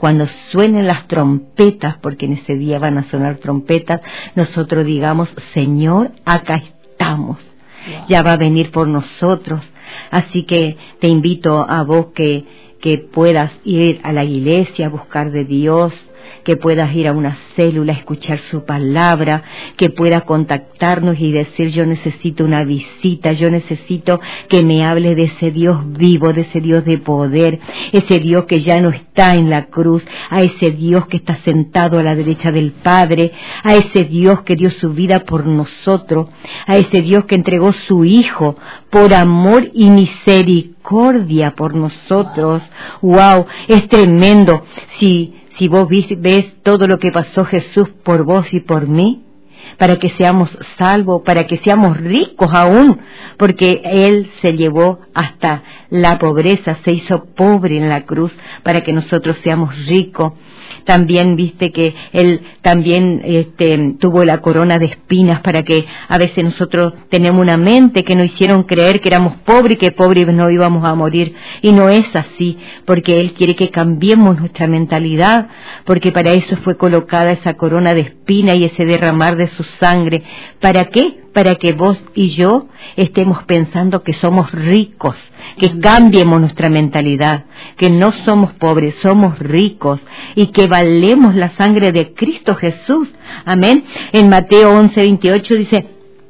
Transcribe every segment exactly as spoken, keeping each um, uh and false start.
cuando suenen las trompetas, porque en ese día van a sonar trompetas, nosotros digamos, Señor, acá estamos, wow. Ya va a venir por nosotros. Así que te invito a vos que, que puedas ir a la iglesia a buscar de Dios, que puedas ir a una célula a escuchar su palabra, que puedas contactarnos y decir, yo necesito una visita, yo necesito que me hable de ese Dios vivo, de ese Dios de poder, ese Dios que ya no está en la cruz, a ese Dios que está sentado a la derecha del Padre, a ese Dios que dio su vida por nosotros, a ese Dios que entregó su Hijo por amor y misericordia por nosotros. Wow, es tremendo. Si Si vos ves todo lo que pasó Jesús por vos y por mí, para que seamos salvos, para que seamos ricos aún, porque Él se llevó hasta la pobreza, se hizo pobre en la cruz, para que nosotros seamos ricos. También viste que Él también este, tuvo la corona de espinas, para que a veces nosotros tenemos una mente que nos hicieron creer que éramos pobres y que pobres no íbamos a morir, y no es así, porque Él quiere que cambiemos nuestra mentalidad, porque para eso fue colocada esa corona de espinas y ese derramar de su sangre. ¿Para qué? Para que vos y yo estemos pensando que somos ricos, que cambiemos nuestra mentalidad, que no somos pobres, somos ricos y que valemos la sangre de Cristo Jesús. Amén. En Mateo once veintiocho dice,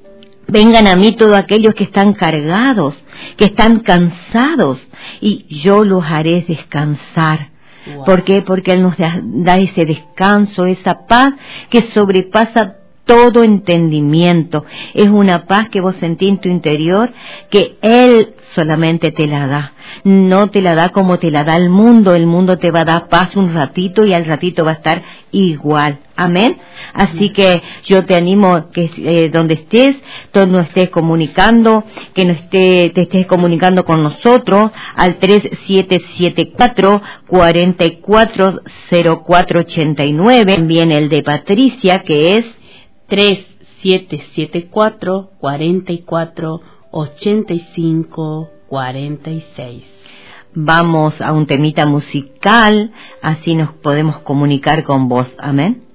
vengan a mí todos aquellos que están cargados, que están cansados, y yo los haré descansar. Wow. ¿Por qué? Porque Él nos da, da ese descanso, esa paz que sobrepasa todo entendimiento. Es una paz que vos sentís en tu interior, que Él solamente te la da. No te la da como te la da el mundo. El mundo te va a dar paz un ratito y al ratito va a estar igual. Amén. Así que yo te animo que eh, donde estés, tú nos estés comunicando, que no esté, te estés comunicando con nosotros al tres siete siete cuatro, cuatro cuatro cero cuatro ocho nueve. También el de Patricia, que es tres siete siete cuatro, cuatro cuatro, ochenta y cinco, cuarenta y seis. Vamos a un temita musical, así nos podemos comunicar con vos. Amén.